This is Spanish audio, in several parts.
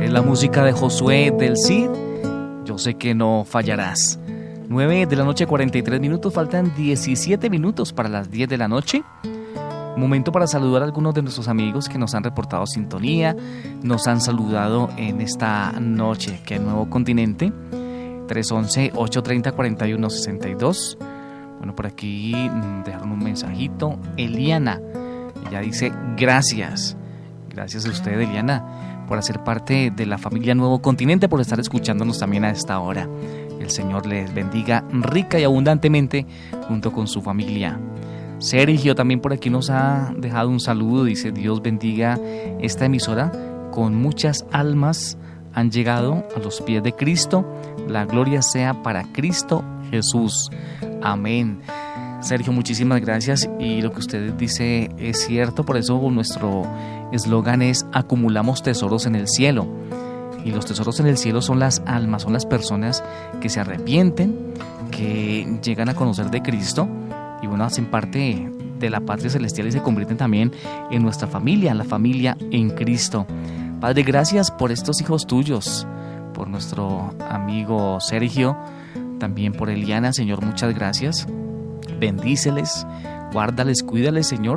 Es la música de Josué del Cid, Yo sé que no fallarás. 9 de la noche, 43 minutos, faltan 17 minutos para las 10 de la noche. Momento para saludar a algunos de nuestros amigos que nos han reportado sintonía, nos han saludado en esta noche, que en Nuevo Continente, 311-830-4162. Bueno, por aquí dejaron un mensajito. Eliana, ella dice gracias. Gracias a usted, Eliana, por hacer parte de la familia Nuevo Continente, por estar escuchándonos también a esta hora. El Señor les bendiga rica y abundantemente junto con su familia. Sergio también por aquí nos ha dejado un saludo, dice: Dios bendiga esta emisora, con muchas almas han llegado a los pies de Cristo, la gloria sea para Cristo Jesús. Amén. Sergio, muchísimas gracias, y lo que usted dice es cierto, por eso nuestro eslogan es: acumulamos tesoros en el cielo. Y los tesoros en el cielo son las almas, son las personas que se arrepienten, que llegan a conocer de Cristo y bueno, hacen parte de la patria celestial y se convierten también en nuestra familia, la familia en Cristo. Padre, gracias por estos hijos tuyos, por nuestro amigo Sergio, también por Eliana. Señor, muchas gracias. Bendíceles, guárdales, cuídales, Señor.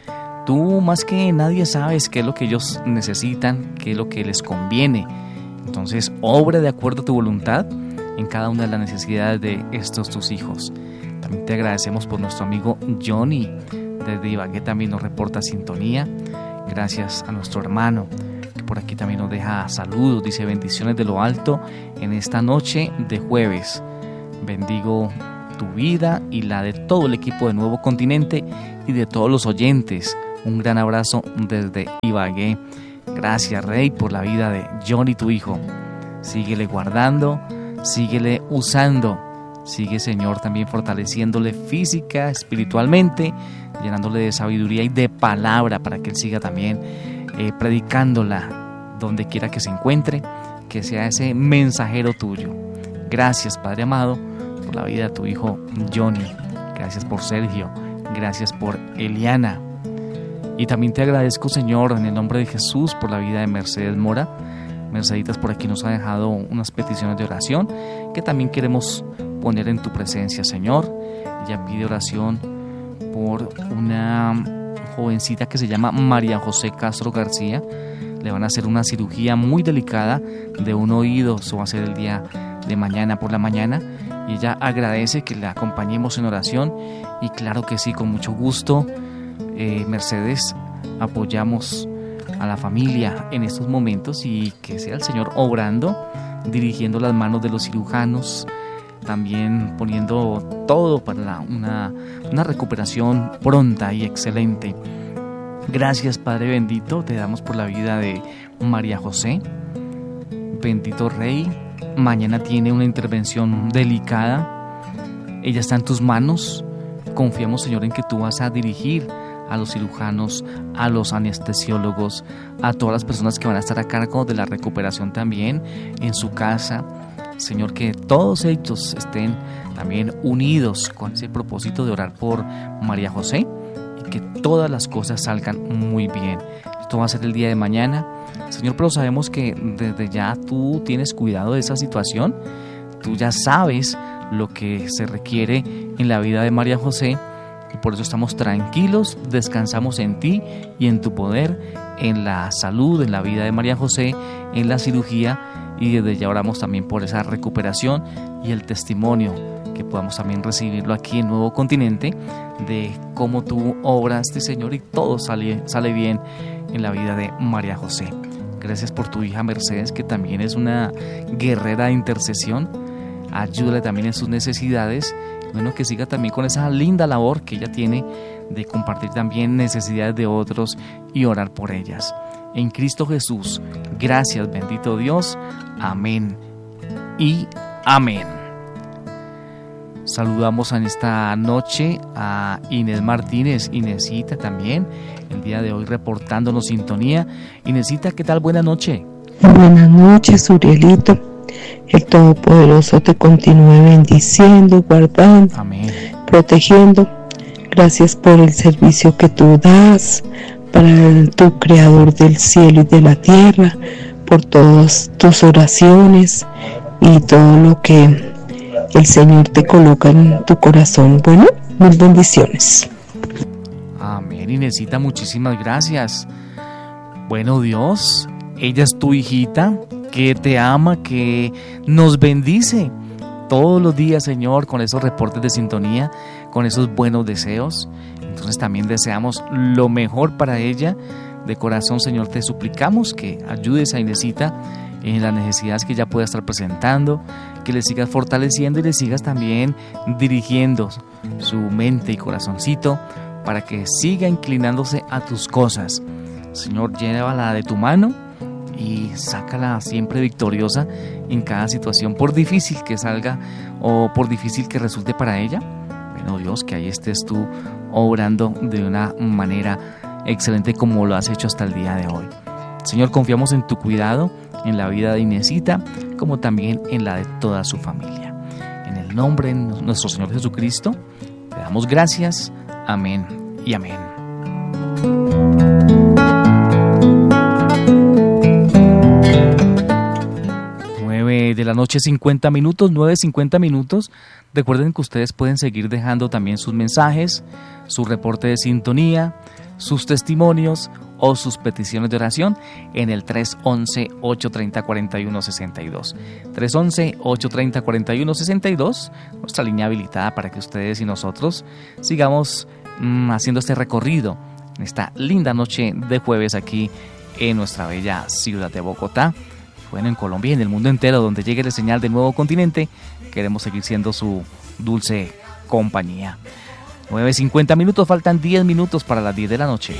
Tú más que nadie sabes qué es lo que ellos necesitan, qué es lo que les conviene. Entonces, obra de acuerdo a tu voluntad en cada una de las necesidades de estos tus hijos. También te agradecemos por nuestro amigo Johnny, desde Ibagué también nos reporta sintonía. Gracias a nuestro hermano, que por aquí también nos deja saludos. Dice: bendiciones de lo alto en esta noche de jueves. Bendigo tu vida y la de todo el equipo de Nuevo Continente y de todos los oyentes. Un gran abrazo desde Ibagué. Gracias, Rey, por la vida de Johnny, tu hijo. Síguele guardando, síguele usando. Sigue, Señor, también fortaleciéndole física, espiritualmente, llenándole de sabiduría y de palabra para que él siga también predicándola donde quiera que se encuentre, que sea ese mensajero tuyo. Gracias, Padre amado, por la vida de tu hijo Johnny. Gracias por Sergio. Gracias por Eliana. Y también te agradezco, Señor, en el nombre de Jesús, por la vida de Mercedes Mora. Merceditas por aquí nos ha dejado unas peticiones de oración que también queremos poner en tu presencia, Señor. Ella pide oración por una jovencita que se llama María José Castro García. Le van a hacer una cirugía muy delicada de un oído. Eso va a ser el día de mañana por la mañana. Y ella agradece que la acompañemos en oración. Y claro que sí, con mucho gusto, Mercedes, apoyamos a la familia en estos momentos, y que sea el Señor obrando, dirigiendo las manos de los cirujanos, también poniendo todo para una recuperación pronta y excelente. Gracias, Padre bendito, te damos por la vida de María José. Bendito Rey, mañana tiene una intervención delicada. Ella está en tus manos. Confiamos, Señor, en que tú vas a dirigir a los cirujanos, a los anestesiólogos, a todas las personas que van a estar a cargo de la recuperación también en su casa. Señor, que todos ellos estén también unidos con ese propósito de orar por María José, y que todas las cosas salgan muy bien. Esto va a ser el día de mañana, Señor, pero sabemos que desde ya tú tienes cuidado de esa situación. Tú ya sabes lo que se requiere en la vida de María José, y por eso estamos tranquilos, descansamos en ti y en tu poder, en la salud, en la vida de María José, en la cirugía, y desde ya oramos también por esa recuperación y el testimonio que podamos también recibirlo aquí en Nuevo Continente de cómo tú obraste, Señor, y todo sale bien en la vida de María José. Gracias por tu hija Mercedes, que también es una guerrera de intercesión. Ayúdale también en sus necesidades. Bueno, que siga también con esa linda labor que ella tiene de compartir también necesidades de otros y orar por ellas. En Cristo Jesús, gracias, bendito Dios. Amén y amén. Saludamos en esta noche a Inés Martínez. Inesita también, el día de hoy reportándonos sintonía. Inesita, ¿qué tal? Buenas noches. Buenas noches, Urielito. El Todopoderoso te continúe bendiciendo, guardando, amén, protegiendo. Gracias por el servicio que tú das para tu Creador del cielo y de la tierra, por todas tus oraciones y todo lo que el Señor te coloca en tu corazón. Bueno, mil bendiciones. Amén, Inesita, muchísimas gracias. Bueno, Dios, ella es tu hijita que te ama, que nos bendice todos los días, Señor, con esos reportes de sintonía, con esos buenos deseos. Entonces también deseamos lo mejor para ella. De corazón, Señor, te suplicamos que ayudes a Inesita en las necesidades que ella pueda estar presentando, que le sigas fortaleciendo y le sigas también dirigiendo su mente y corazoncito para que siga inclinándose a tus cosas. Señor, llévala de tu mano y sácala siempre victoriosa en cada situación, por difícil que salga o por difícil que resulte para ella. Bueno, Dios, que ahí estés tú obrando de una manera excelente como lo has hecho hasta el día de hoy. Señor, confiamos en tu cuidado, en la vida de Inesita, como también en la de toda su familia. En el nombre de nuestro Señor Jesucristo, te damos gracias. Amén y amén. 9:50 PM, 9:50 PM. Recuerden que ustedes pueden seguir dejando también sus mensajes, su reporte de sintonía, sus testimonios o sus peticiones de oración en el 311-830-4162. 311-830-4162, nuestra línea habilitada para que ustedes y nosotros sigamos haciendo este recorrido en esta linda noche de jueves aquí en nuestra bella ciudad de Bogotá. Bueno, en Colombia y en el mundo entero, donde llegue la señal del Nuevo Continente, queremos seguir siendo su dulce compañía. 9:50 PM, faltan 10 minutos para las 10 de la noche.